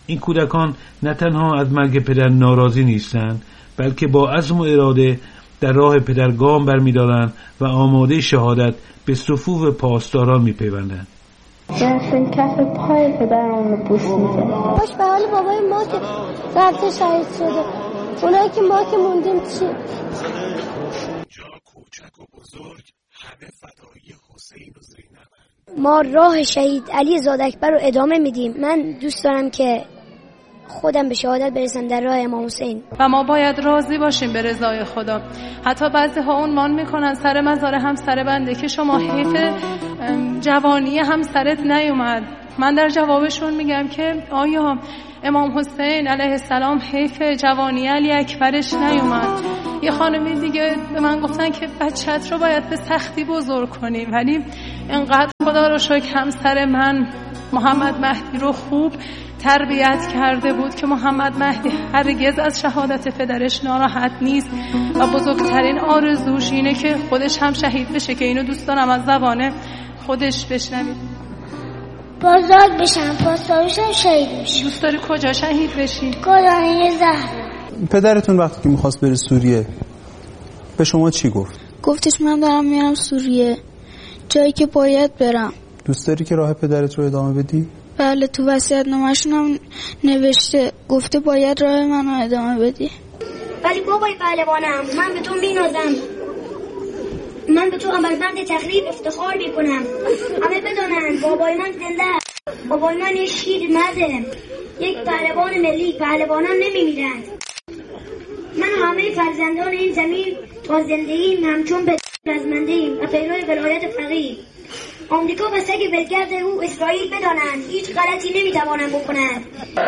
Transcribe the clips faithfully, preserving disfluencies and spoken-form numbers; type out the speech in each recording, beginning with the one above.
این کودکان نه تنها از مرگ پدر ناراضی نیستند، بلکه با عزم و اراده در راه پدر گام برمی‌دارند و آماده شهادت به صفوف پاسداران می‌پیوندند. دست کف پای پدرم رو بوس می‌کنه. باش به حال بابای ما که رفته شهید شده، اونایی که ما که موندیم چی؟ جا کوچک و بزرگ همه فدایی حسین و زینب. ما راه شهید علی زادکبر رو ادامه میدیم. من دوست دارم که خودم به شهادت برسم در راه امام حسین و ما باید راضی باشیم به رضای خدا. حتی بعضی ها عنوان میکنن سر مزار همسر بنده که شما حیف جوانی همسرت نیومد. من در جوابشون میگم که آیا امام حسین علیه السلام حیف جوانی علی اکبرش نیومد؟ یه خانمی دیگه به من گفتن که بچت رو باید به سختی بزرگ کنی، ولی انقدر خدا رو شکر همسر من محمد مهدی رو خوب تربیت کرده بود که محمد مهدی هرگز از شهادت پدرش ناراحت نیست و بزرگترین آرزوش اینه که خودش هم شهید بشه، که اینو دوست دارم از زبان خودش بشنوید. بزرگ بشم، پاسدارشم شهید بشم. دوست داری کجا شهید بشی؟ قرآنی زهرا. پدرتون وقتی که میخواست بره سوریه به شما چی گفت؟ گفتش من دارم میرم سوریه، جایی که باید برم. دوست داری که راه پدرت رو ادامه بدی؟ بله، تو وصیت‌نامه‌شون هم نوشته، گفته باید راه منو ادامه بدی. ولی بابای پهلوانم، من به تو مینازم، من به تو عملمند تخریب افتخار میکنم. همه بدانند بابای من زنده است. بابای من یه شیر مرده، یک پهلوان ملی. پهلوانان نمیمیرند. من و همه فرزندان این زمین تا زندگیم همچون به رزمنده ایم و پیرو ولایت فقیه. آمریکا و سگ ولگرد او اسرائیل بدانند هیچ غلطی نمیتوانند بکنند.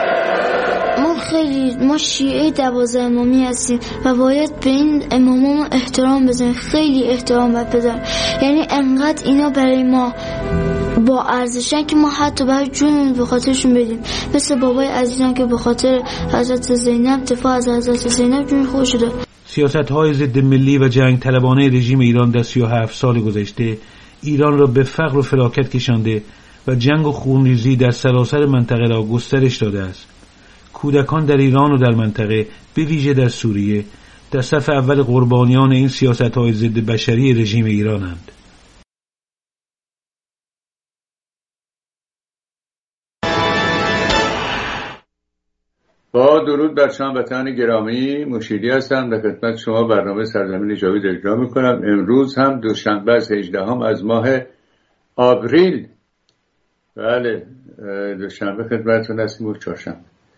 ما خیلی ما شیعه دوازده امامی هستیم و باید به این امامامون احترام بزنیم. خیلی احترام باید بذاریم، یعنی انقدر اینا برای ما با ارزشن که ما حتی برای جونمون به خاطرشون بدیم. مثل بابای عزیزم که به خاطر حضرت زینب، دفاع از حضرت زینب جون خودش داد. سیاست‌های ضد ملی و جنگ طلبانه رژیم ایران در سی و هفت سال گذشته ایران را به فقر و فلاکت کشانده و جنگ و خونریزی در سراسر منطقه را گسترش داده است. کودکان در ایران و در منطقه، به ویژه در سوریه، در صف اول قربانیان این سیاست‌های ضد بشری رژیم ایرانند. با درود بر شما وطن گرامی، مشیری هستم. در خدمت شما برنامه سرزمین جاوید اجرا میکنم. امروز هم دوشنبه از هجدهم از ماه آوریل، بله دوشنبه خدمتتون هستیم و چهارشنبه.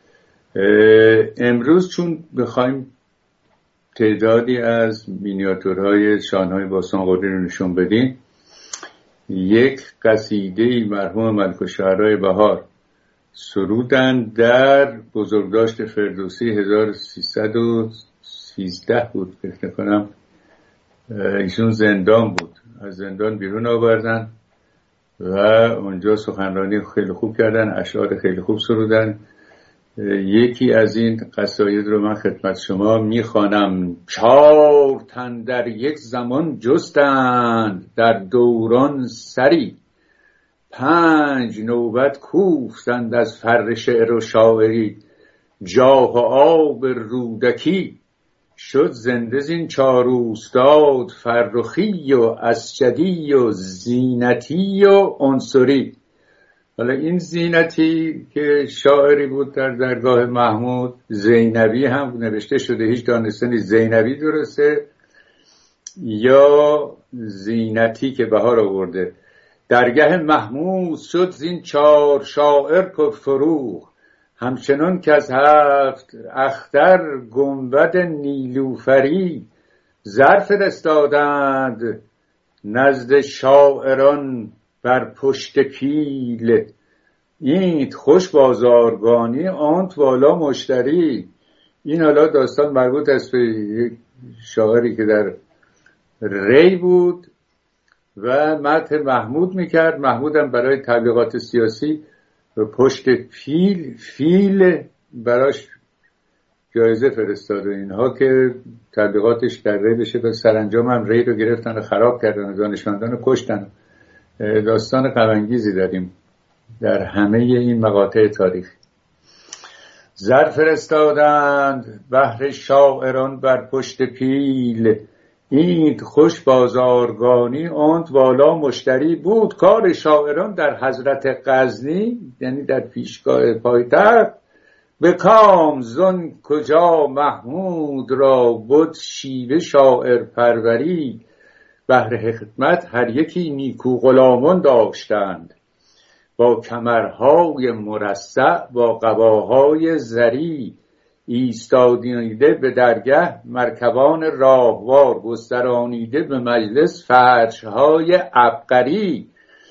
امروز چون بخوایم تعدادی از مینیاتورهای شاهنامه باستان قدری رو نشون بدیم، یک قصیده مرحوم ملک الشعرای بهار سرودن در بزرگداشت فردوسی هزار و سیصد و سیزده بود فکر کنم. ایشون زندان بود، از زندان بیرون آوردن و اونجا سخنرانی خیلی خوب کردن، اشعار خیلی خوب سرودن. یکی از این قصاید رو من خدمت شما میخوانم. چار تن در یک زمان جستند در دوران سری، پنج نوبت کوفتند از فر شعر و شاعری، جاه و آب رودکی شد زنده زین چار اوستاد، فرخی و اسجدی و زینتی و عنصری. حالا این زینتی که شاعری بود در درگاه محمود، زینبی هم نوشته شده، هیچ دانستنی زینبی درسته یا زینتی که بهار آورده. درگه محمود شد زین چار شاعر پر فروغ، همچنان که از هفت اختر گنبد نیلوفری، ظرف فرستادند نزد شاعران بر پشت پیل، اینت خوش بازارگانی آنت والا مشتری. این حالا داستان مربوط است به یک شاعری که در ری بود و مدح محمود میکرد. محمود هم برای تبلیغات سیاسی پشت پیل فیل براش جایزه فرستاد و اینها که تبلیغاتش در ری بشه، و سرانجام هم ری رو گرفتن و خراب کردن و دانشمندان رو کشتن. داستان غم‌انگیزی داریم در همه این مقاطع تاریخ. زر فرستادند بهر شاعران بر پشت پیل، اینت خوش بازارگانی اونت والا مشتری بود. کار شاعران در حضرت غزنی یعنی در پیشگاه پایتخت، به کام زن کجا محمود را بود شیوه شاعر پروری. بهر خدمت هر یکی نیکو غلامان داشتند، با کمرهای مرصع با قباهای زری. ایستادیده به درگه مرکبان راهوار، گسترانیده به مجلس فرشهای عبقری.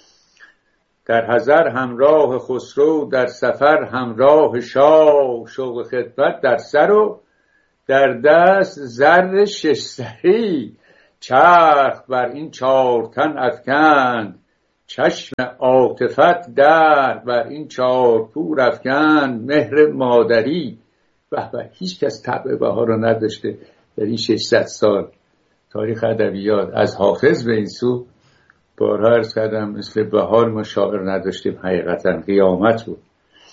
در حضر همراه خسرو، در سفر همراه شاه. شوق خدمت در سر و در دست زر شش سری. چرخ بر این چار تن افکند، چشم عاطفت در بر این چار پور افکند. مهر مادری. به به، هیچ کس طبع بهار رو نداشته در این ششصد سال تاریخ ادبیات، از حافظ به این سو. بارها عرض کردم مثل بهار ما شاعر نداشتیم، حقیقتا قیامت بود.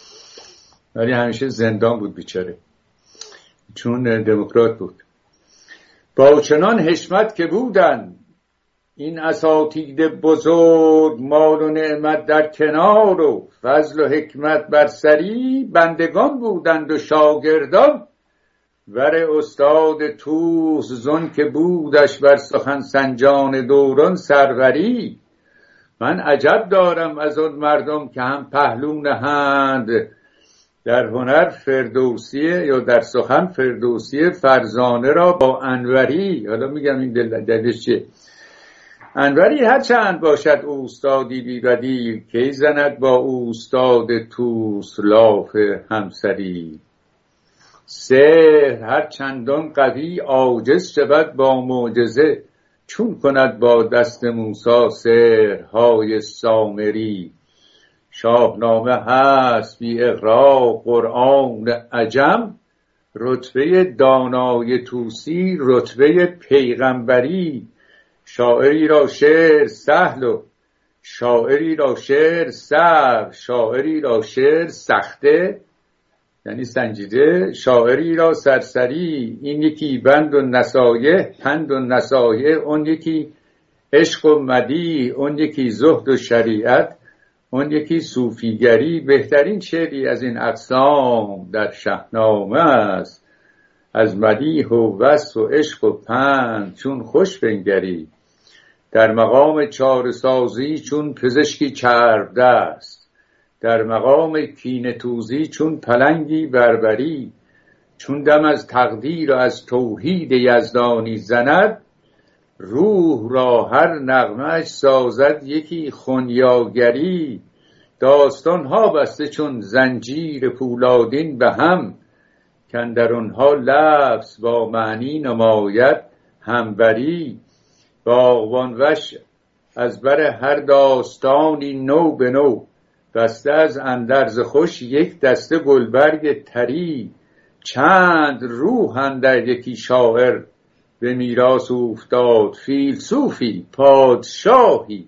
ولی همیشه زندان بود بیچاره، چون دموکرات بود. با چنان حشمت که بودن این اساتید بزرگ، مال و نعمت در کنار و فضل و حکمت بر سری. بندگان بودند و شاگردان ور استاد توس، زن که بودش بر سخن سنجان دوران سروری. من عجب دارم از آن مردم که هم پهلو نهند، در هنر فردوسیه یا در سخن فردوسیه فرزانه را با انوری. حالا میگم این دل دلش چیه. انوری هرچند باشد اوستادی بیبدی، کی زند با اوستاد توس لاف همسری. سحر هر چندان قوی عاجز شود با معجزه، چون کند با دست موسی سحرهای سامری. شاهنامه هست بی اغراق قرآن عجم، رتبه دانای توسی رتبه پیغمبری. شاعری را شعر سهل و شاعری را شعر سهل، شاعری را شعر سخته یعنی سنجیده، شاعری را سرسری. این یکی بند و نصایح، پند و نصایح. اون یکی عشق و مدیح، اون یکی زهد و شریعت، اون یکی صوفیگری. بهترین شعری از این اقسام در شاهنامه است، از مدیح و وصف و عشق و پند چون خوش بنگری. در مقام چاره سازی چون پزشکی چرب دست، در مقام کینه توزی چون پلنگی بربری. چون دم از تقدیر و از توحید یزدانی زند، روح را هر نغمه‌اش سازد یکی خنیاگری. داستانها بسته چون زنجیر پولادین به هم، کاندر آنها لفظ با معنی نماید همبری. باغبان وش از بر هر داستانی نو به نو، بسته از اندرز خوش یک دسته گلبرگ طری. چند روح اندر یکی شاعر به میراث افتاد، فیلسوفی پادشاهی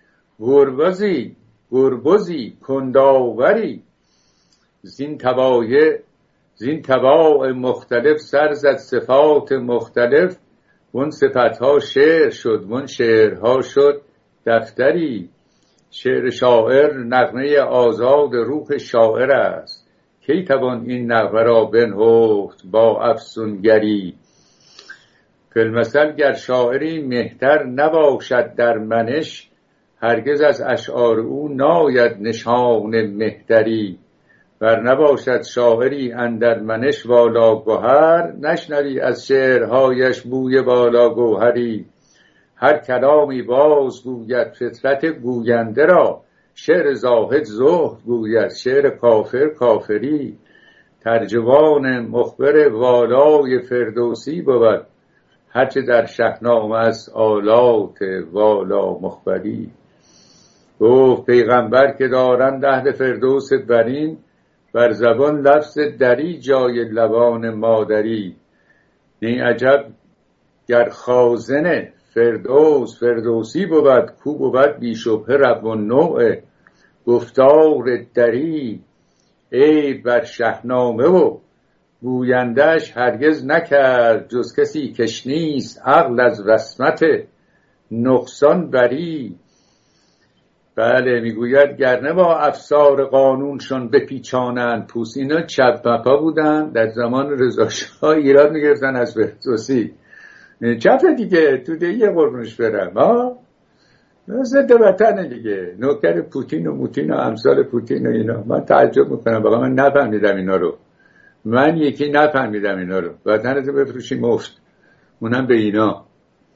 گربزی گربزی کنداوری. زین تبایع زین تباع مختلف سر زد صفات مختلف، اون صفتها شعر شد اون شعرها شد دفتری. شعر شاعر نغمه آزاد روح شاعر است، کی توان این نغمه را بنهفت با افسونگری. فی‌المثل گر شاعری مهتر نباشد در منش، هرگز از اشعار او ناید نشان مهتری. ور نباشد شاعری اندر منش والا گوهر، نشنوی از شعرهایش بوی والا گوهری. هر کلامی باز گوید فطرت گوینده را، شعر زاهد زهد گوید شعر کافر کافری. ترجمان مخبر والای فردوسی بود، هرچه در شاهنامه است آلات والا مخبری. گفت پیغمبر که دارند اهل فردوس برین، بر زبان لفظ دری جای لبان مادری. نی عجب گر خازن فردوس فردوسی بود، کو بود بی شبهه رب و نوع گفتار دری. ای بر شهنامه و گویندش هرگز نکرد جز کسی کش نیست عقل از رسمت نقصان بری. بله میگوید گرنه با افسار قانونشون بپیچانند پوست. اینا چپ مپا بودن در زمان رضا شاه، ایراد میگرفتن از فردوسی. چپ دیگه تو دیگه قربونش برم ها، ضد وطن دیگه، نوکر پوتین و موتین و امثال پوتین و اینا. من تعجب میکنم واقعا، من نفهمیدم اینا رو، من یکی نفهمیدم اینا رو. وطنتو بفروشی مفت، اونم به اینا.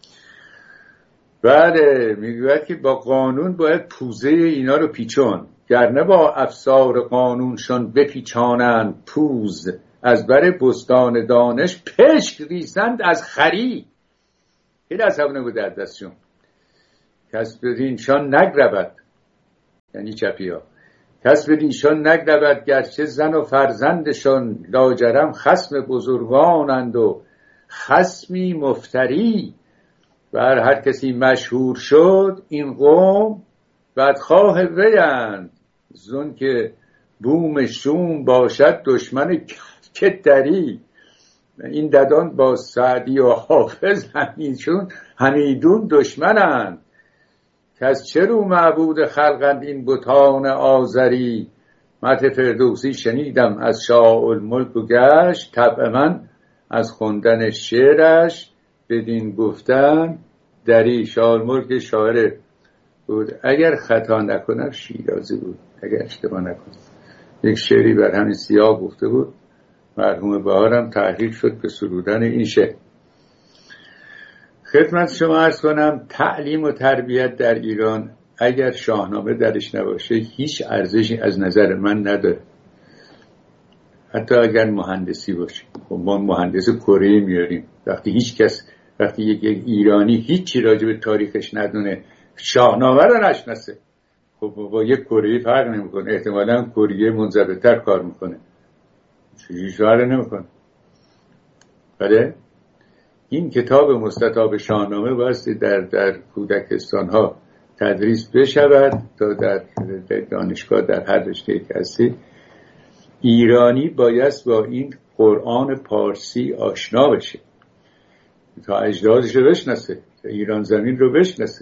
بله میگوید که با قانون باید پوزه اینا رو پیچون، گرنه با افسار قانونشون بپیچانند پوز. از بر بستان دانش پشک ریزند از خری. این عصبانه بود در دستشون. کس بدینشان نگربد، یعنی چپی ها، کس بدینشان نگربد گرچه زن و فرزندشان لاجرم خصم بزرگانند و خصمی مفتری. بر هر کسی مشهور شد این قوم بدخواه ویند، زن که بوم شوم باشد دشمن کتری. این ددان با سعدی و حافظ همیشون همیدون دشمنند. کس چه رو معبود خلقند این بتان آزری. مت فردوسی شنیدم از شاه الملک و گشت، طبع من از خوندن شعرش بدین گفتن دری. شاه الملک شاعر بود، اگر خطا نکنم شیرازی بود، اگر اشتباه نکنم. یک شعری بر همین سیاه گفته بود، مرحوم بهارم تحریک شد به سرودن این شعر. خدمت شما عرض کنم تعلیم و تربیت در ایران اگر شاهنامه درش نباشه هیچ ارزشی از نظر من نداره. حتی اگر مهندسی باشه، ما مهندس کره میاریم، وقتی هیچ کس، وقتی یک ایرانی هیچی راجع به تاریخش ندونه، شاهنامه رو نشناسه، خب با یک کره فرق نمیکنه. احتمالاً کره منضبط‌تر کار میکنه، چیزی فرق نمیکنه. بله این کتاب مستطاب شاهنامه بایستی در در کودکستان ها تدریس بشود تا در دانشگاه در هر رشته که هستی ایرانی بایست با این قرآن پارسی آشنا بشه تا اجدادش رو بشناسه، تا ایران زمین رو بشناسه.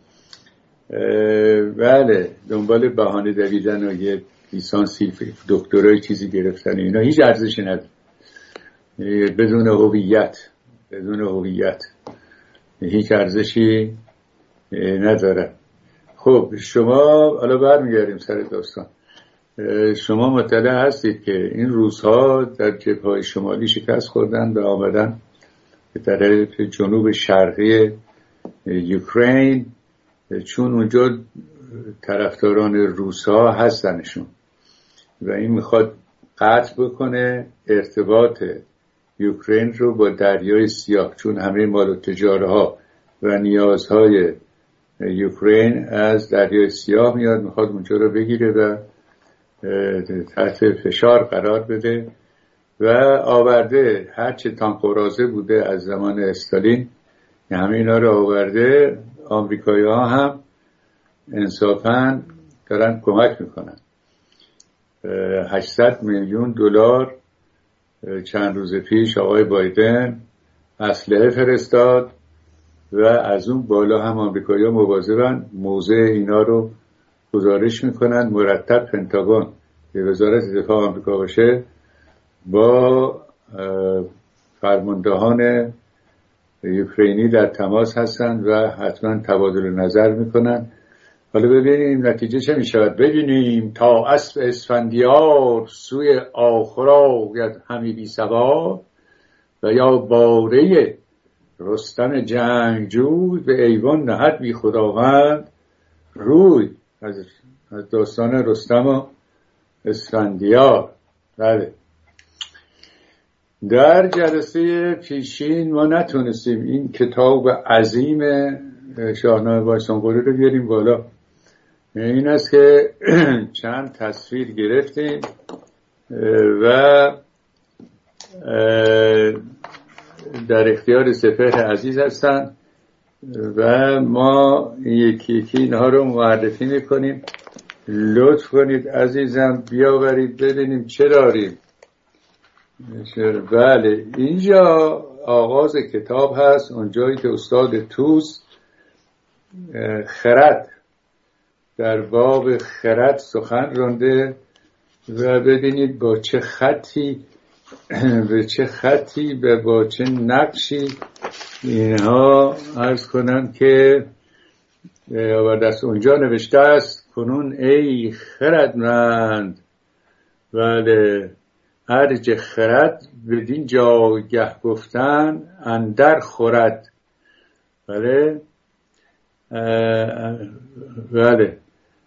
بله دنبال بهانه دویدن و یه لیسانسی دکترای چیزی گرفتن اینا هیچ ارزشی نداره. بدون هویت بدون هویت هیچ ارزشی نداره. خب شما حالا برمیگردیم سر داستان. شما مطلع هستید که این روس‌ها در جبهه‌های شمالی شکست خوردن و آمدن به طرف جنوب شرقی اوکراین، چون اونجا طرفداران روس‌ها هستنشون و این میخواد قطع بکنه ارتباط اوکراین رو با دریای سیاه، چون همه مال و تجاره ها و نیازهای اوکراین از دریای سیاه میاد، میخواد اونجا رو بگیره و تحت فشار قرار بده و آورده هرچه تانکورازه بوده از زمان استالین، همه اینا رو آورده. آمریکایی ها هم انصافاً دارن کمک میکنن. هشتصد میلیون دلار چند روز پیش آقای بایدن اسلحه فرستاد و از اون بالا هم آمریکایی‌ها مواظبن موضع اینا رو گزارش میکنن. مرتب پنتاگون که وزارت دفاع آمریکا باشه با فرماندهان اوکراینی در تماس هستن و حتما تبادل نظر میکنن. حالا ببینیم نتیجه چه میشود. ببینیم تا اسب اسفندیار سوی آخرا ید همی بی سوار و یا باره رستم جنگجوی به ایوان نهد بی خداوند روی. از داستان رستم و اسفندیار. بله در جلسه پیشین ما نتونستیم این کتاب عظیم شاهنامه بایسانقوری رو بیاریم بالا. این است که چند تصویر گرفتیم و در اختیار سپهر عزیز هستن و ما یکی یکی اینها رو معرفی میکنیم لطف کنید عزیزم بیاورید ببینیم چه داریم. بله اینجا آغاز کتاب هست، اونجایی که استاد توس خرد در باب خرد سخن رانده و ببینید با چه خطی به چه خطی به با چه نقشی اینها عرض کنم که دست اونجا نوشته است: کنون ای خردمند، بله ارج خرد بدین جایگه گفتن اندر خورد. بله بله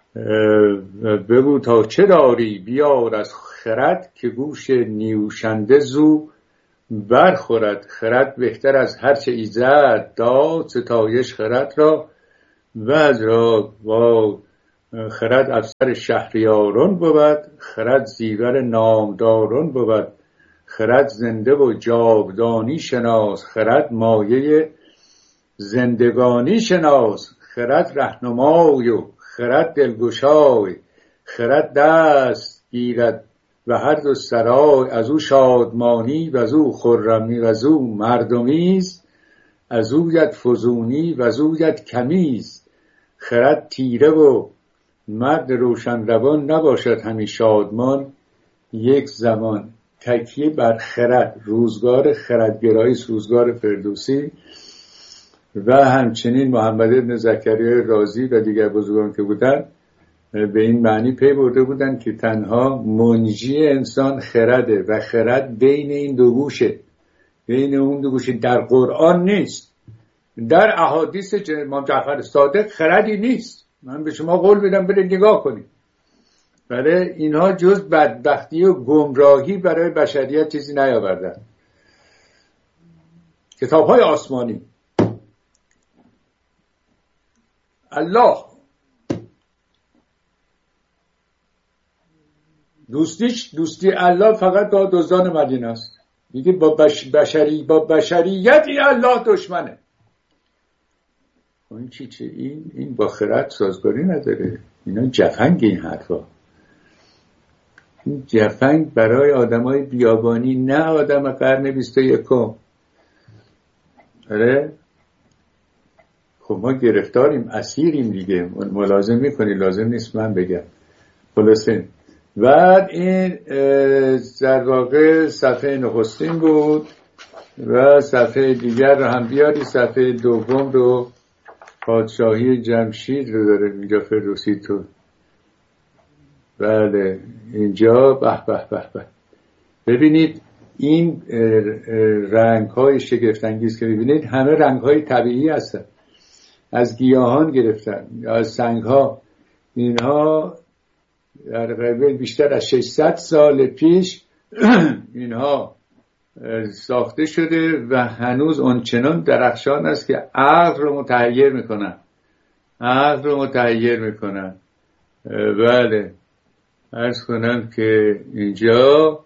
بگو تا چه داری بیار از خرد، که گوش نیوشنده زو برخورد. خرد بهتر از هرچه ایزد داد، ستایش خرد را بعد را با خرد افسر شهریاران بود، خرد زیور نامداران بود. خرد زنده و جاودانی شناس، خرد مایه زندگانی شناس. خرد رهنمای و خرد دلگشای، خرد دست گیرد و هر دو سرای. از او شادمانی و از او خرمی و از او مردمیز، از او ید فزونی و از او ید کمیز. خرد تیره و مرد روشن روان، نباشد همی شادمان یک زمان. تکیه بر خرد، روزگار خردگرایی، روزگار فردوسی و همچنین محمد ابن زکریا رازی و دیگر بزرگان که بودن به این معنی پی برده بودن که تنها منجی انسان خرده و خرد بین این دو گوشه، بین اون دو گوشه. در قرآن نیست، در احادیث امام جعفر صادق خردی نیست. من به شما قول میدم برید نگاه کنید. برای اینها جز بدبختی و گمراهی برای بشریت چیزی نیاوردن. کتاب‌های آسمانی الله دوستیش دوستی الله فقط با دزدان مدینه است. میگه با بش بشری با بشریت این الله دشمنه. این چی چی این این با خرد سازگاری نداره. اینا جفنگ این حرفا. این جفنگ برای آدمای بیابانی، نه آدم قرن بیست و یکم. آره خب ما گرفتاریم، اسیریم دیگه. ملازم میکنی، لازم نیست من بگم. خلاصه بعد این در واقع صفحه نخستین بود و صفحه دیگر رو هم بیاری. صفحه دوم رو پادشاهی جمشید رو داره اینجا فردوسی تو. بله اینجا به به به به ببینید این رنگ های شگفت‌انگیز که ببینید همه رنگ های طبیعی هستن، از گیاهان گرفتن یا از سنگ ها. اینها در قبل بیشتر از ششصد سال پیش اینها ساخته شده و هنوز آنچنان درخشان است که عقل رو متحیر میکنن، عقل رو متحیر میکنن. بله عرض کنم که اینجا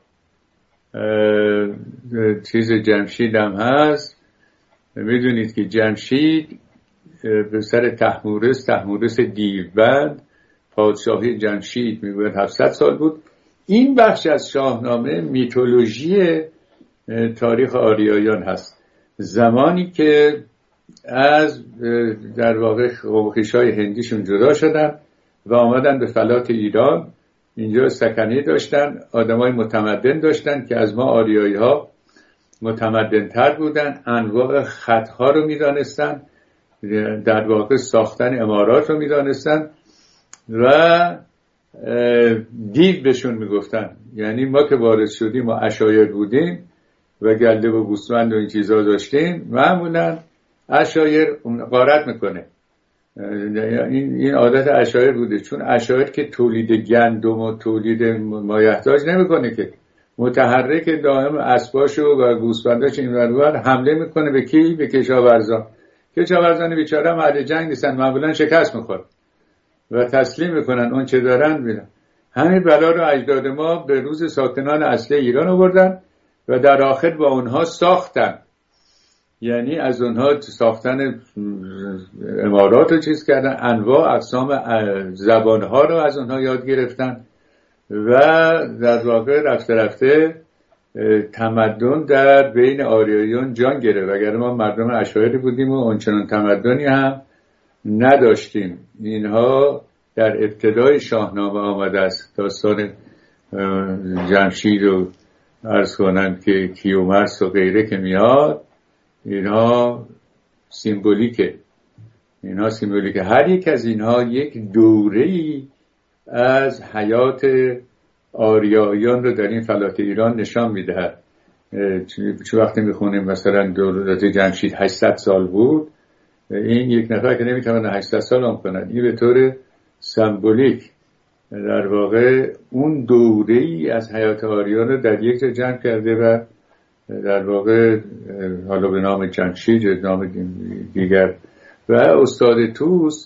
چیز جمشید هم هست. میدونید که جمشید به سر تحمورس، تحمورس دیوبند، پادشاهی جمشید میگوید هفتصد سال بود. این بخش از شاهنامه میتولوژی تاریخ آریایان هست. زمانی که از در واقع خویشای هندیشون جدا شدن و آمدن به فلات ایران، اینجا سکنه داشتن، آدمای متمدن داشتن که از ما آریایی ها متمدن تر بودن. انواع خطها رو میدانستن، در واقع ساختن امارات رو میدانستن و دیو بهشون میگفتن. یعنی ما که وارد شدیم و عشایر بودیم و گله و گوسفند و این چیزا داشتیم، معمولا عشایر غارت میکنه. این این عادت عشایر بوده، چون عشایر که تولید گندم و تولید مایحتاج نمیکنه، که متحرک دائم اسباشو و گوسفنداش این ور حمله میکنه به کی؟ به کشاورزان. کشاورزان بیچاره مرد جنگ نیستن، معمولا شکست میخورن و تسلیم میکنن اون چه دارن میدن. همین بلا رو اجداد ما به روز ساکنان اصلی ایران آوردن و در آخر با اونها ساختن. یعنی از اونها ساختن امارات رو چیز کردن، انواع اقسام زبانها رو از اونها یاد گرفتن و در واقع رفته رفته تمدن در بین آریاییان جان گرفت. وگرنه ما مردم عشایری بودیم و اونچنان تمدنی هم نداشتیم. اینها در ابتدای شاهنامه آمده است. داستان جمشید و عرض کنم که کیومرث و غیره که میاد، اینها سیمبولیکه. اینها سیمبولیکه. هر یک از اینها یک دوره‌ای از حیات آریاییان رو در این فلات ایران نشان میدهد. چه وقتی میخونیم مثلا دولت جمشید هشتصد سال بود، این یک نفر که نمیتونه هشتصد سال هم کنن، این به طور سمبولیک در واقع اون دوره‌ای از حیات آریاییان رو در یک جا جمع کرده و در واقع حالا به نام جمشید یا نام دیگر. و استاد طوس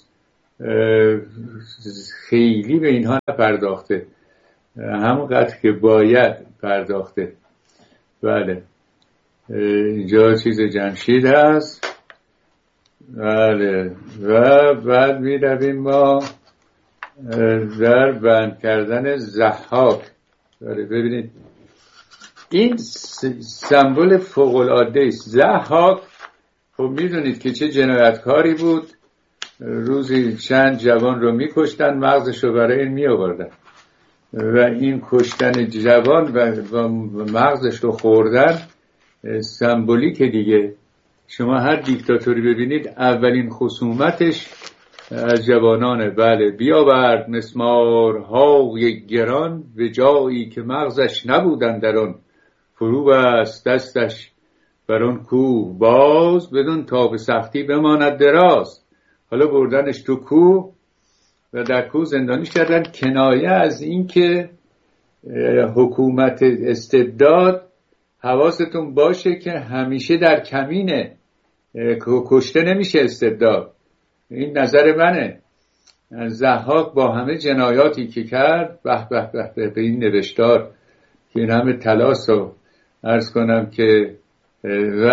خیلی به اینها نپرداخته، همونقدر که باید پرداخته. بله اینجا چیز جمشید هست. بله و بعد می رویم ما در بند کردن ضحاک. بله ببینید این سمبل فوق العاده است. ضحاک خب میدونید که چه جنایتکاری بود. روزی چند جوان رو میکشتن، مغزش رو برای این می آوردن و این کشتن جوان و مغزش رو خوردن سمبولیک دیگه. شما هر دیکتاتوری ببینید اولین خصومتش از جوانانه. بله بیاورد مسمارهای گران به جایی که مغزش نبودن در آن، فرو بست دستش بر آن کوه باز، بدون تا به سختی بماند دراز. حالا بردنش تو کوه و در کوه زندانیش کردن، کنایه از این که حکومت استبداد حواستون باشه که همیشه در کمینه، کشته نمیشه استبداد. این نظر منه. ضحاک با همه جنایاتی که کرد، به به به به, به این نوشتار که این همه تلاس رو عرض کنم که و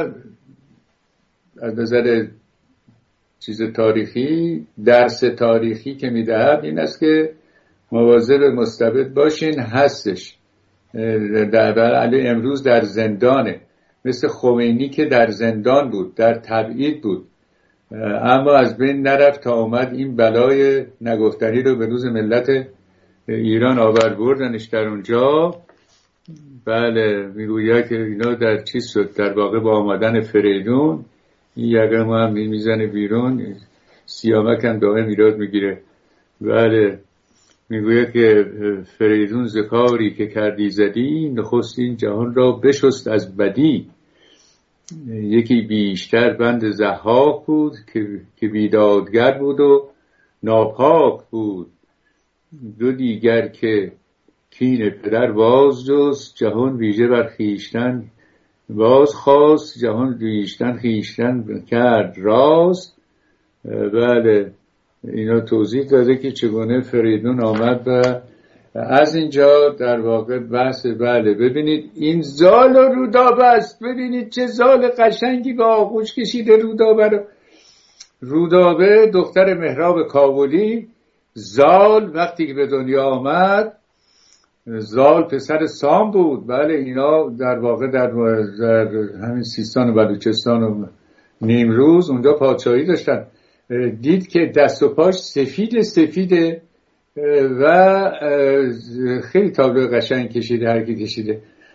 از نظر چیز تاریخی، درس تاریخی که میدهد این است که مواظب مستبد باشین. هستش در علی امروز در زندانه، مثل خمینی که در زندان بود، در تبعید بود، اما از بین نرفت تا اومد این بلای نگفتنی رو به روز ملت ایران آورد بردنش در اونجا. بله میگوید که اینا در چیز شد، در واقع با آمدن فریدون این یقه ما هم میزنه بیرون، سیامک هم دائم ایراد میگیره. بله میگوید که فریدون ذکاری که کردی زدی، نخست این جهان را بشست از بدی. یکی بیشتر بند ضحاک بود که بیدادگر بود و ناپاک بود، دو دیگر که کین پدر باز جست، جهان ویژه بر خیشتن باز خواست، جهان ویژتن خیشتن کرد راست. بله اینا توضیح داده که چگونه فریدون آمد و از اینجا در واقع بحث. بله ببینید این زال و رودابه است. ببینید چه زال قشنگی با آغوش کشیده رودابه رو. رودابه دختر مهراب کابلی. زال وقتی که به دنیا آمد، زال پسر سام بود. بله اینا در واقع در, در همین سیستان و بلوچستان و نیمروز اونجا پادشاهی داشتن. دید که دست و پاش سفید سفیده و خیلی تابلو قشنگ کشیده، هر کی کشیده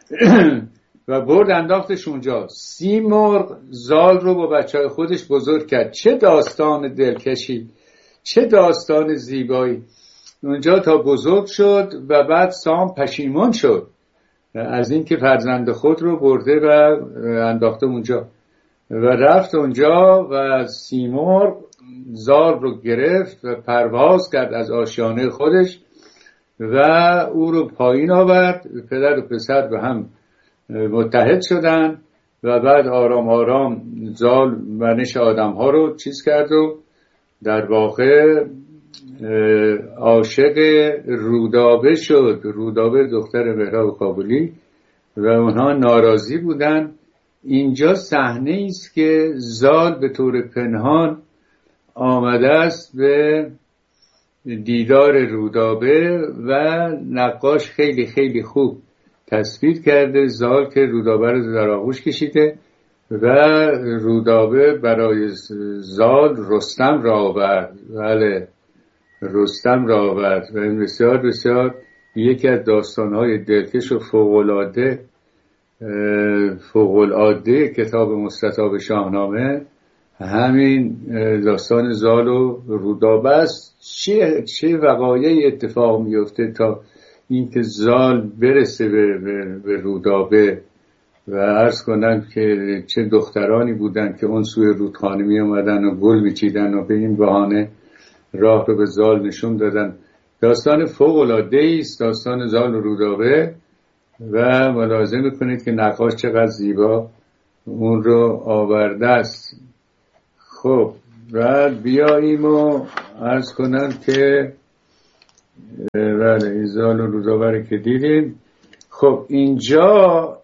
و برد انداختش اونجا. سی مرغ زال رو با بچهای خودش بزرگ کرد. چه داستان دلکشی، چه داستان زیبایی. اونجا تا بزرگ شد و بعد سام پشیمان شد از این که فرزند خود رو برده و انداخته اونجا و رفت اونجا و سی مرغ زال رو گرفت و پرواز کرد از آشیانه خودش و او رو پایین آورد. پدر و پسر به هم متحد شدن و بعد آرام آرام زال منش آدم ها رو چیز کرد و در واقع عاشق رودابه شد. رودابه دختر مهراب کابلی و اونها ناراضی بودن اینجا صحنه است که زال به طور پنهان آمده است به دیدار رودابه و نقاش خیلی خیلی خوب تصویر کرده زال که رودابه رو در آغوش کشیده و رودابه برای زال رستم را آورد. بله، رستم را آورد و این بسیار بسیار یکی از داستان‌های دلکش و فوق‌العاده فوق‌العاده کتاب مستطاب شاهنامه همین داستان زال و رودابه است. چه چه وقایعی اتفاق میفته تا اینکه زال برسه به, به, به رودابه و عرض کنم که چه دخترانی بودن که اون سوی رودخانه می اومدن و گل میچیدن و به این بهانه راه رو به زال نشون دادن. داستان فوق‌العاده است داستان زال و رودابه و ملاحظه میکنید که نقاش چقدر زیبا اون رو آورده است. خب بعد بیاییم و عرض کنم که بله زال و رودابه رو که دیدیم. خب اینجا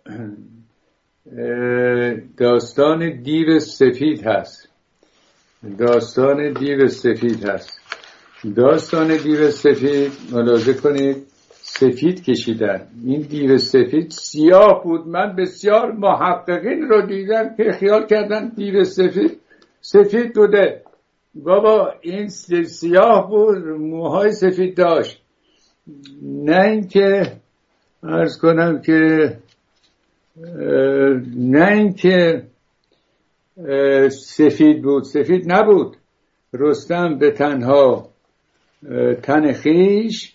داستان دیو سفید هست. داستان دیو سفید هست. داستان دیو سفید ملاحظه کنید سفید کشیدن. این دیو سفید سیاه بود. من بسیار محققین رو دیدم که خیال کردن دیو سفید سفید بوده. بابا این سیاه بود، موهای سفید داشت. نه اینکه عرض کنم که نه اینکه سفید بود، سفید نبود. رستم به تنها تن خیش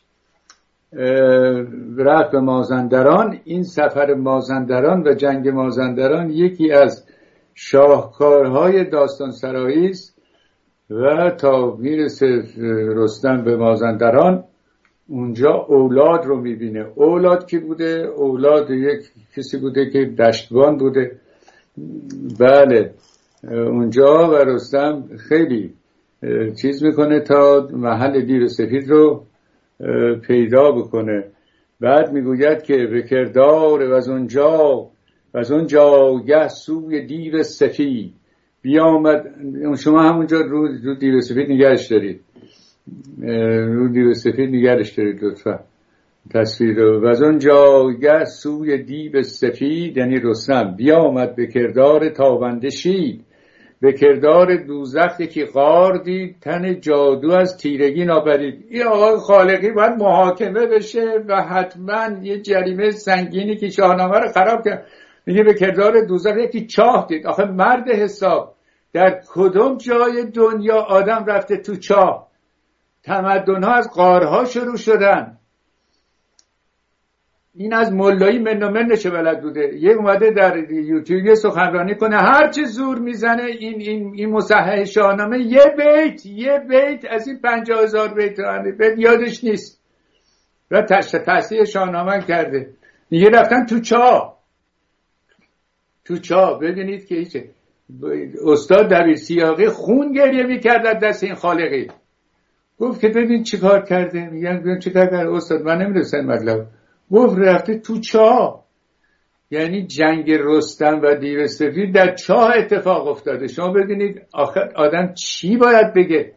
رفت به مازندران. این سفر مازندران و جنگ مازندران یکی از شاهکارهای داستان سرایی است و تا میرسه رستم به مازندران اونجا اولاد رو میبینه. اولاد کی بوده؟ اولاد یک کسی بوده که دشتبان بوده. بله اونجا و رستم خیلی چیز میکنه تا محل دیو سفید رو پیدا بکنه. بعد میگوید که به کردار و از اونجا و از اونجا گه سوی دیو سفید بیامد. شما همونجا رو, رو دیو سفید نگرش دارید، رو دیو سفید نگرش دارید لطفا تصویر رو. و از اونجا گه سوی دیو سفید یعنی رستم بیامد به کردار تابنده شید، به کردار دوزخ که غار دید، تن جادو از تیرگی ناپدید. این آقای خالقی باید محاکمه بشه و حتما یه جریمه سنگینی که شاهنامه رو خراب کرد. میگه به کردار دوزخ یکی چاه دید. آخه مرد حساب در کدوم جای دنیا آدم رفته تو چاه؟ تمدن‌ها از غارها شروع شدن. این از ملایی من و من چه بلد بوده. یه اومده در یوتیوب سخنرانی کنه هر چه زور میزنه این این این مصحح شاهنامه یه بیت یه بیت از این پنجاه هزار بیت بیت یادش نیست و تصحیح شاهنامه کرده. میگه رفتن تو چاه. تو چاه ببینید که هیچه. استاد دبیر سیاقی خون گریه میکرد از دست این خالقی. گفت که ببین چی کار کرده. میگن ببین چی کار کرده استاد، من نمیدونستم مطلب. گفت رفته تو چاه. یعنی جنگ رستم و دیو سفید در چاه اتفاق افتاده. شما ببینید آخر آدم چی باید بگه.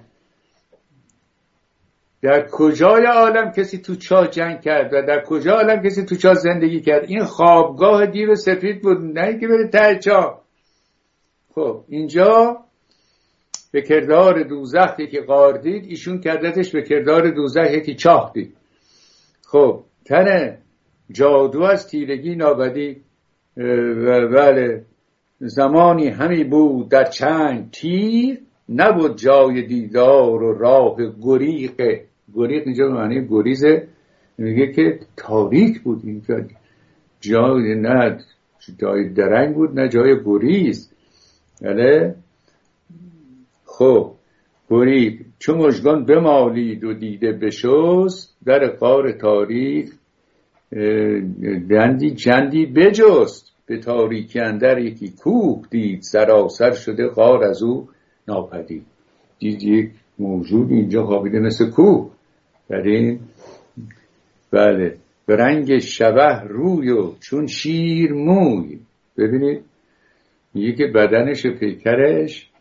در کجای عالم کسی تو چاه جنگ کرد و در کجای عالم کسی تو چاه زندگی کرد؟ این خوابگاه دیو سفید بود، نه که بره ته چاه. خب اینجا به کردار دوزخ یکی غار دید، ایشون کردتش به کردار دوزخ یکی چاه دید. خب تن جادو از تیرگی نابدی و بله زمانی همی بود در چنگ تیر، نبود جای دیدار و راه گریق. گریق اینجا به معنی گریزه. میگه که تاریک بود اینجا، جای نه جای درنگ بود نه جای گریز. بله خب گریق چون مژگان بمالید و دیده بشست، در غار تاریک دندی چندی بجست. به تاریکی اندر یکی کوه دید، سراسر شده غار از او ناپدید. دید یک موجود اینجا خوابیده مثل کوه. بله بله به رنگ شبه روی و چون شیر موی. ببینید میگه که بدنش و پیکرش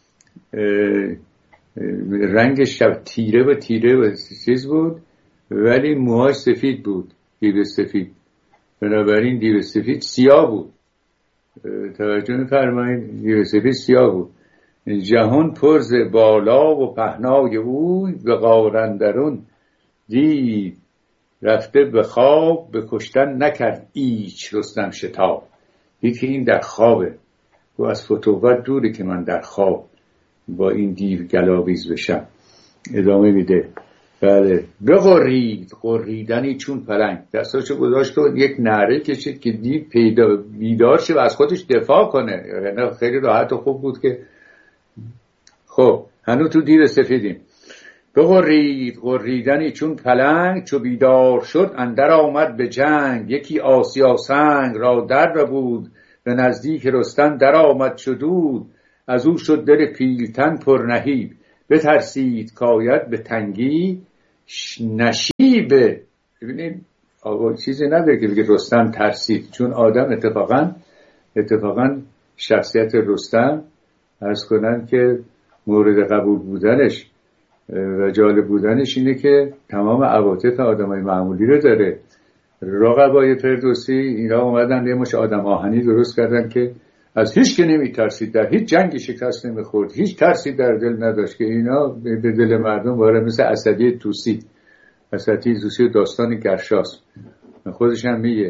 رنگش تیره و تیره و چیز بود، ولی موهاش سفید بود، دیو سفید. بنابراین دیو سفید سیاه بود. توجه می‌فرمایید؟ دیو سفید سیاه بود. جهان پرز بالا و پهنای اوی به غارندرون دید، رفته به خواب به کشتن نکرد ایچ رستم شتاب. یکی این در خوابه و از فتوت دوری که من در خواب با این دیو گلاویز بشم. ادامه میده. بله. بغرید، غریدنی چون پلنگ. دستاشو گذاشت و یک نعره کشید که دیو پیدا بیدار شه و از خودش دفاع کنه. یعنی خیلی راحت و خوب بود که خب هنوز تو دیو سفیدیم. بغرید، غریدنی چون پلنگ، چو بیدار شد اندر آمد به جنگ. یکی آسیا سنگ را در بود، به نزدیک رستم در آمد شدود. از او شد دل پیلتن پر نهیب، بترسید کاید به تنگی نشیب. ببینید آقا چیزی نداره که بگه رستم ترسید، چون آدم اتفاقا اتفاقا شخصیت رستم عرض کنن که مورد قبول بودنش و جالب بودنش اینه که تمام عواطف آدمای معمولی رو داره. رقبای فردوسی اینا اومدن یه مش آدم آهنی درست کردن که از هیچ که نمی ترسید، در هیچ جنگی شکست نمی خورد، هیچ ترسی در دل نداشت، که اینا به دل مردم وارد مثل اسدی توسی. اسدی توسی داستان گرشاس خودش هم میگه.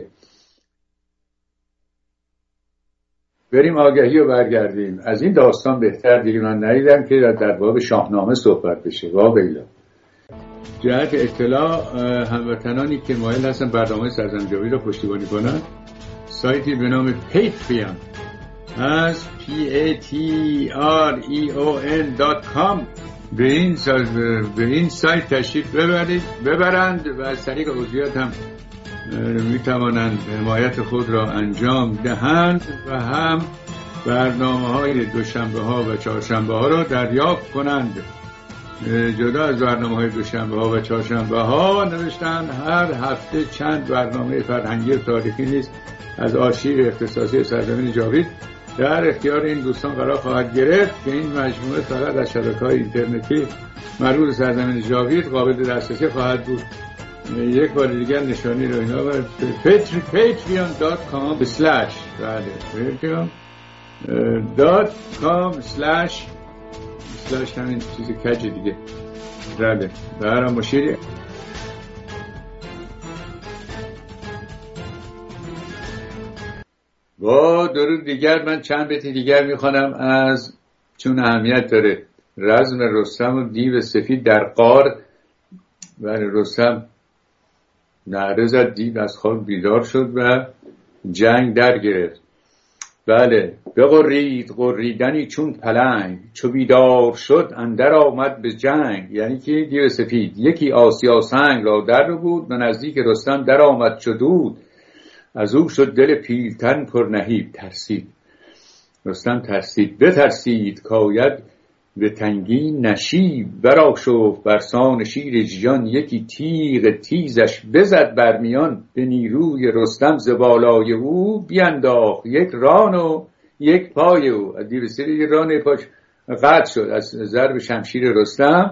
بریم آگهی رو برگردیم. از این داستان بهتر دیگه من ندیدم که در باب شاهنامه صحبت بشه. واقعا جهت اطلاع هموطنانی که مایل هستن برنامه سرزمین جاوید رو پشتیبانی کنن، سایتی به نام پیتریون از پی ای تی آر ای او ان دات کام به این سایت به این سایت تشریف ببرید ببرند و از طریق عضویت هم می توانند حمایت خود را انجام دهند و هم برنامه های دوشنبه ها و چهارشنبه ها را دریافت کنند. جدا از برنامه های دوشنبه ها و چهارشنبه ها نوشتن هر هفته چند برنامه فرهنگی و تاریخی نیز از آرشیو اختصاصی سرزمین جاوید در اختیار این دوستان قرار خواهد گرفت که این مجموعه فقط از شبکه‌های اینترنتی مربوط سرزمین جاوید قابل دسترسی خواهد بود. یک بار دیگر نشانی رو اینا بر پیتریون دات کام اسلش بله پیتریون دات کام اسلش اسلش همین چیزی کج دیگه بله برام مشیری. با درود دیگر من چند بیت دیگر میخوانم از چون اهمیت داره. رزم رستم و دیو سفید در غار. بله رستم نعره زد، دیو از خواب بیدار شد و جنگ در گرفت. بله بغرید، غریدنی چون پلنگ، چو بیدار شد اندر آمد به جنگ. یعنی که دیو سفید یکی آسیا سنگ را در بود، به نزدیک رستم در آمد شدود. از او شد دل پیلتن پر نهیب. ترسید رستم ترسید، بترسید کاید به تنگی نشیب. برآشفت برسان شیر ژیان، یکی تیغ تیزش بزد برمیان. به نیروی رستم ز بالای او، بینداخت یک ران و یک پای او. از دیو سفید یک ران پاش قطع شد از ضرب شمشیر رستم.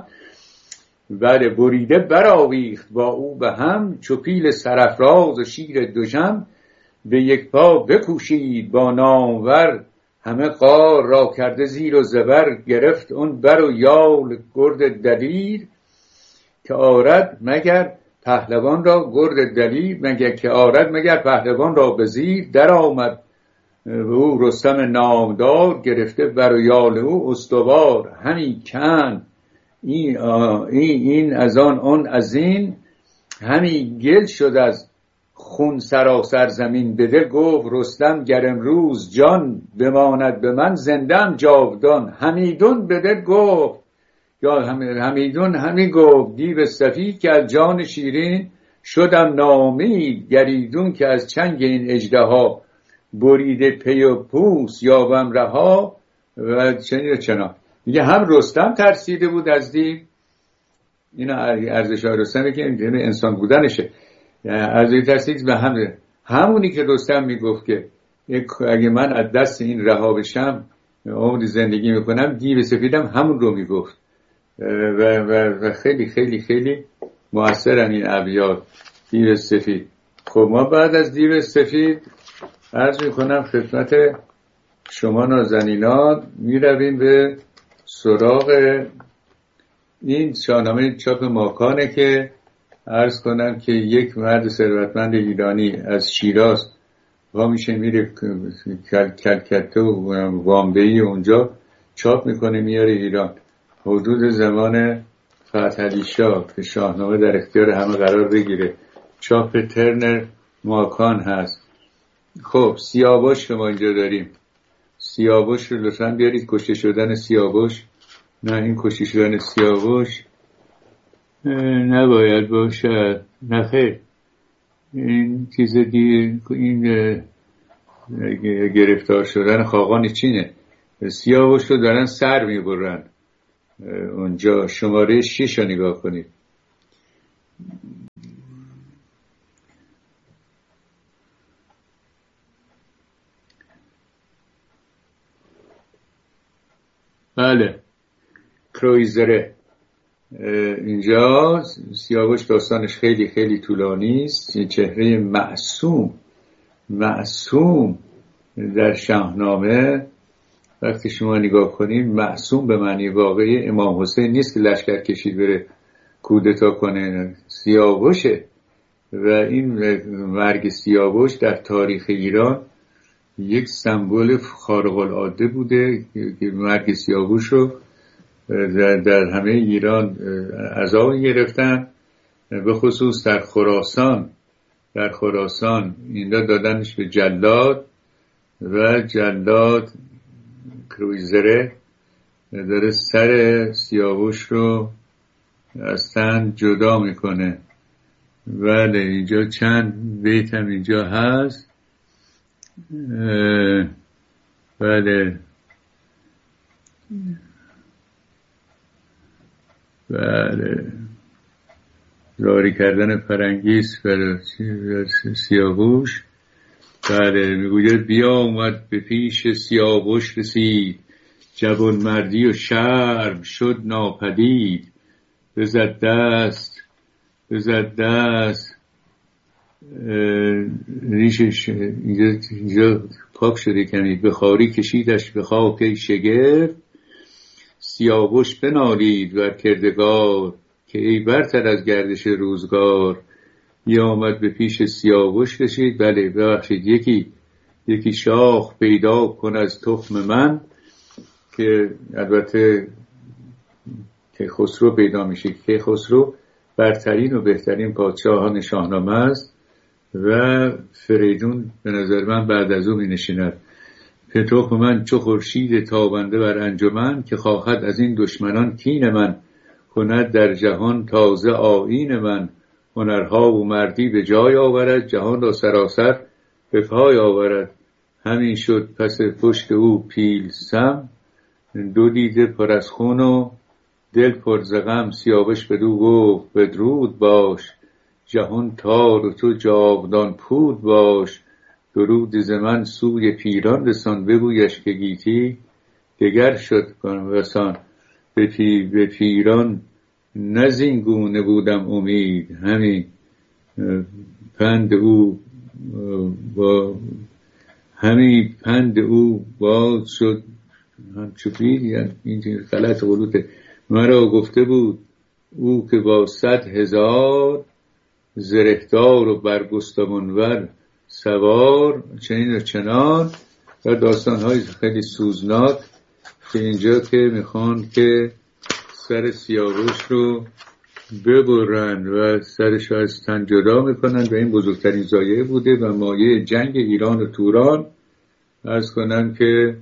بله بریده برآویخت با او به هم، چو پیل سرافراز و شیر دژم. به یک پا بکوشید با نامور، همه غار را کرده زیر و زبر. گرفت اون بر و یال گرد دلیر، که آرد مگر پهلوان را گرد دلیر. مگر که آرد مگر پهلوان را به زیر. در آمد او رستم نامدار، گرفته بر و یال او استوار. همی کن این, این, این از آن آن از این، همی گل شد از خون سراسر زمین. به دل گفت رستم گر امروز جان، بماند به من زندم جاودان. همیدون به دل گفت یا همیدون همی گفت دیو سفید، که از جان شیرین شدم ناامید. گریدون که از چنگ این اژدها، بریده پی و پوست یابم رها. و چنین چنان میگه هم رستم ترسیده بود از دیو. اینا ارزش های رستمه که انسان بودنشه. ارزش ترسید و هم همونی که رستم میگفت که اگه من از دست این رها بشم عمری زندگی میکنم، دیو سفیدم همون رو میگفت و, و, و خیلی خیلی خیلی مؤثرن این ابیات دیو سفید. خب ما بعد از دیو سفید عرض میکنم خدمت شما نازنینان میرویم به سراغ این شاهنامه چاپ ماکانه که عرض کنم که یک مرد ثروتمند ایرانی از شیراز وا میشه میره کلکته و وامبئی اونجا چاپ میکنه میاره ایران. حدود زمان فتحعلی شاه که شاهنامه در اختیار همه قرار بگیره چاپ ترنر ماکان هست. خب سیاوش رو ما اینجا داریم. سیاوش رو لطفاً بیارید. کشته شدن سیاوش. نه این کشته شدن سیاوش نباید باشد. نه خیر این چیز دیگه، این گرفتار شدن خاقان چینه. سیاوش رو دارن سر میبرن اونجا. شماره شش رو نگاه کنید. بله کرویزره. اینجا سیاوش داستانش خیلی خیلی طولانی است. چهره معصوم معصوم در شاهنامه وقتی شما نگاه کنید، معصوم به معنی واقعی امام حسین نیست که لشکر کشید بره کودتا کنه، سیاوشه. و این مرگ سیاوش در تاریخ ایران یک سمبل خارق العاده بوده که مرگ سیاوش رو در, در همه ایران عزا گرفتن، به خصوص در خراسان. در خراسان اینجا دادنش به جلاد و جلاد کرویزره داره سر سیاوش رو از تن جدا میکنه. بله اینجا چند بیت هم اینجا هست. بله بله زاری کردن فرنگیس برای سیاوش. بله میگوید بیا اومد به پیش سیاوش رسید، جوان مردی و شرم شد ناپدید. بزد دست بزد دست ریشش اینجا, اینجا پاک شده کمی، به خاری کشیدش به خاک شگرف. سیاوش بنالید بر کردگار، که ای برتر از گردش روزگار. یا آمد به پیش سیاوش رسید. بله ببخشید یکی یکی شاخ پیدا کن از تخم من، که البته که خسرو پیدا میشه. که خسرو برترین و بهترین پادشاهان شاهنامه است و فریدون به نظر من بعد از او می نشیند. پتوخ من چو خورشید تابنده بر انجمن، که خواهد از این دشمنان کین من. کند در جهان تازه آیین من، هنرها و مردی به جای آورد. جهان را سراسر به پای آورد. همین شد پس پشت او پیلسم، دو دیده پر از خون و دل پر ز غم. سیاوش بدو گفت بدرود باش، جهان تار و تو جاودان پود باش. درود ز من سوی پیران رسان، بگویش که گیتی دگر شد کنم رسان. به, پی به پیران نزین گونه بودم امید، همین پند او با همین پند او باز شد. هم چوبید یعنی این غلط غلوطه. مرا گفته بود او که با صد هزار، زرهدار و برگستوانور سوار. چنین و چنان و داستان‌های خیلی سوزناک که اینجا که میخوان که سر سیاوش رو ببرن و سرش رو از تن جدا میکنن و این بزرگترین ضایعه بوده و مایه جنگ ایران و توران. عرض کنم که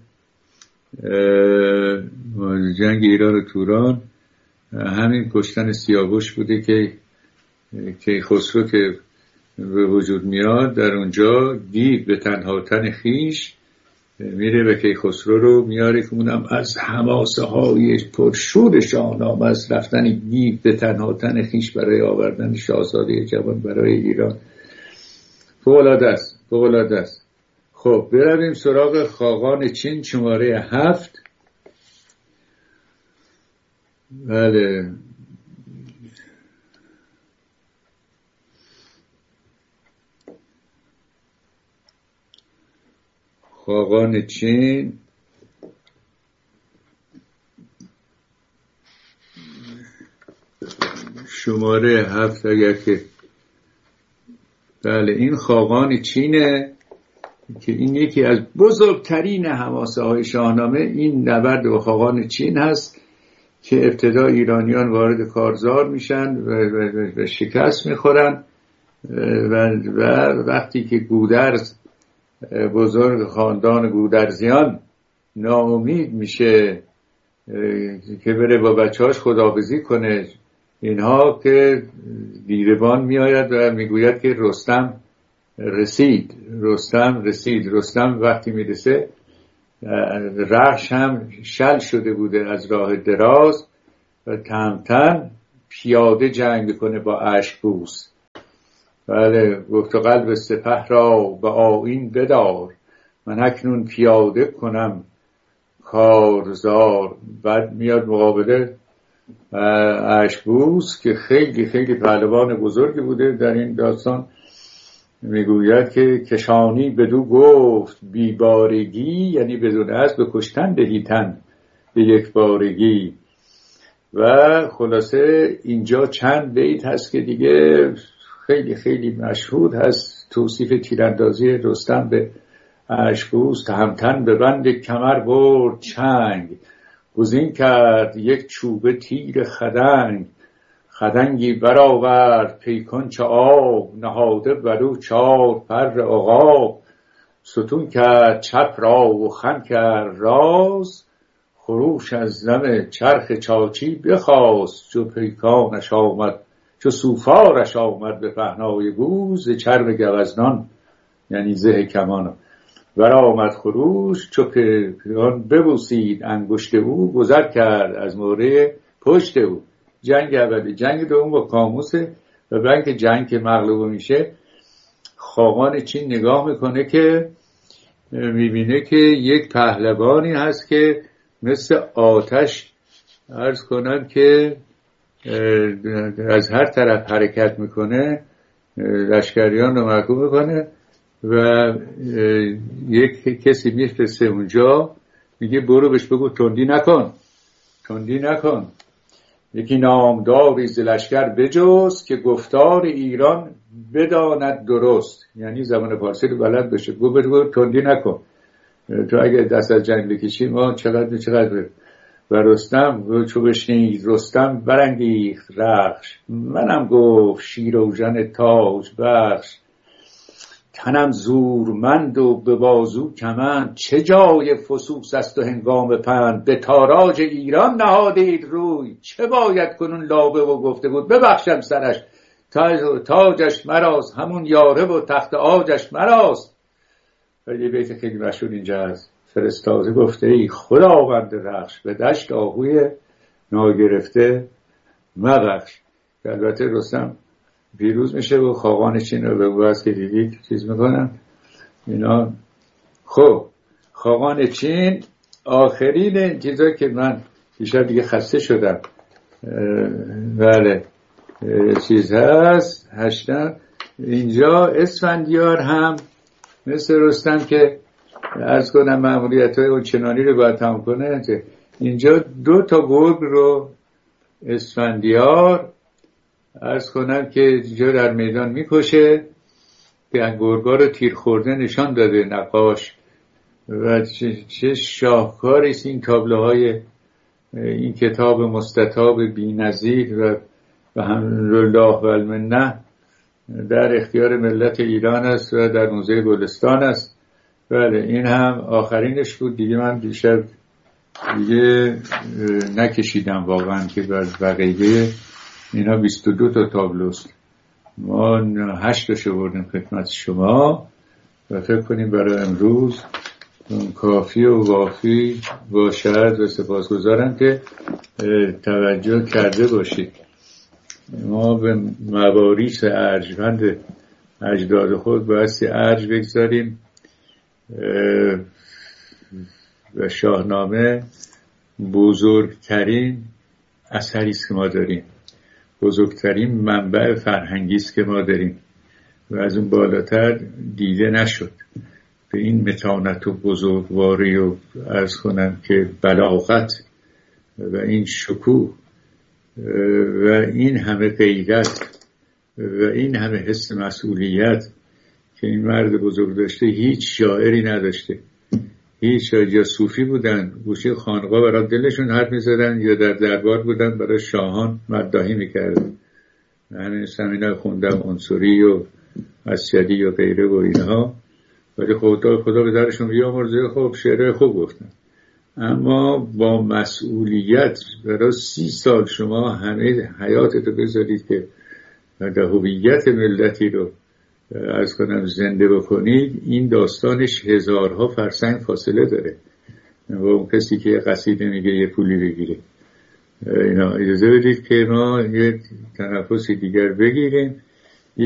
جنگ ایران و توران همین کشتن سیاوش بوده که که خسرو که به وجود میاد در اونجا دیو به تنها تن خیش میره و که خسرو رو میاره که اونم از حماسه های پرشور شاهنامه است، رفتن دیو به تنها تن خیش برای آوردن شاهزاده جوان برای ایران. فوق‌العاده است، فوق‌العاده است. خب برویم سراغ خاقان چین شماره هفت. بله خاقان چین شماره هفت. اگر که بله این خاقان چینه که این یکی از بزرگترین حماسه های شاهنامه، این نبرد با خاقان چین هست که ابتدا ایرانیان وارد کارزار میشن و, و, و شکست میخورن و, و وقتی که گودرز بزرگ خاندان گودرزیان ناامید میشه که بره با بچه‌هاش خداحافظی کنه، اینها که دیربان میآید و میگوید که رستم رسید رستم رسید رستم وقتی میرسه رخش هم شل شده بوده از راه دراز و تهمتن پیاده جنگ میکنه با اشکبوس. بله گفت قلب سپه را به آیین بدار، من اکنون پیاده کنم کارزار. بعد میاد مقابله اشکبوس که خیلی خیلی پهلوان بزرگی بوده. در این داستان میگوید که کشانی بدو گفت بیبارگی، یعنی بدون اسب به کشتن دهیتن به یک بارگی. و خلاصه اینجا چند بیت هست که دیگه خیلی خیلی مشهور هست، توصیف تیراندازی رستم به اشکبوس. تهمتن به بند کمر برد چنگ، گزین کرد یک چوبه تیر خدنگ. خدنگی برآورد پیکان چو آب، نهاده برو چار پر عقاب. ستون کرد چپ را و خم کرد راست، خروش از دم چرخ چاچی بخواست. چو پیکانش آمد چو سوفارش آمد به پهنای گوز، چرب گوزنان یعنی زه کمان برآمد خروش. چو پیکان ببوسید انگشت او، گذر کرد از موره پشت او. جنگ اولی. جنگ دوم با کاموسه و بعد که جنگ که مغلوب میشه خاقان چین نگاه میکنه که میبینه که یک پهلوانی هست که مثل آتش عرض کنم که از هر طرف حرکت میکنه، لشکریان رو محکوم میکنه و یک کسی میفرسته اونجا میگه برو بهش بگو تندی نکن تندی نکن. یکی نامداری ز لشکر بجز، که گفتار ایران بداند درست. یعنی زبان فارسی رو بلد بشه. گو بگو تندی نکن، تو اگه دست از جنگ بکشی ما چقدر چقدر. و رستم چو بشنید رستم برانگیخت رخش، منم گفت شیراوژن تاج بخش. تنم زورمند و به بازو کمند، چه جای فسوس است و هنگام پند. به تاراج ایران نهادید روی، چه باید کنون لابه و گفته بود ببخشم سرش. تاجش مراست همون یاره و تخت آجش مراست. و یه بیت خیلی مشهور اینجا هست. فرستاده گفته ای خداوند رخش، به دشت آهوی ناگرفته مبخش. البته رستم پیروز میشه و خاقان چین رو به بوز که دیدید چیز میکنن اینا. خب خاقان چین آخرین چیزا که من بیشتر دیگه خسته شدم. بله چیز هست هشتم. اینجا اسفندیار هم مثل رستم که عرض کنم مأموریت های اون چنانی رو باید تمام کنه. اینجا دو تا گرگ رو اسفندیار عرض کنم که اینجا در میدان میکشه که گرگا رو تیر خورده نشان داده نقاش. و چه, چه شاهکاری است این تابلوهای این کتاب مستطاب بی‌نظیر و و الحمدلله و المنه در اختیار ملت ایران است و در موزه گلستان است. بله این هم آخرینش بود دیگه. من بیشتر دیگه نکشیدم واقعا که بقیه اینا بیست و دو تا تابلوست. ما هشت تاشو بردیم خدمت شما و فکر کنیم برای امروز کافی و وافی باشد و سپاسگزارم که توجه کرده باشید. ما به مواریث ارجمند اجداد خود بایستی ارج بگذاریم و شاهنامه بزرگترین اثری است که ما داریم، بزرگترین منبع فرهنگی است که ما داریم و از اون بالاتر دیده نشد. به این متانت و بزرگواری و عرض کنم که بلاغت و این شکوه و این همه غیرت و این همه حس مسئولیت که این مرد بزرگ داشته هیچ شاعری نداشته. هیچ شاعر یا صوفی بودن گوشه خانقاه برای دلشون حرف می‌زدن یا در دربار بودن برای شاهان مداحی می‌کردن. همین سمینای خوندم عنصری و مسجدی و غیره و اینها، ولی خدا خدا به درشون بیامرزه. خب شعر خوب گفتن، اما با مسئولیت برای سی سال شما همه حیاتتو بذارید که در هویت ملتی رو از کنم زنده بکنید. این داستانش هزارها فرسنگ فاصله داره و اون کسی که قصیده میگه یه پولی بگیره. اینا اجازه بدید که ما یه تنفسی دیگر بگیریم.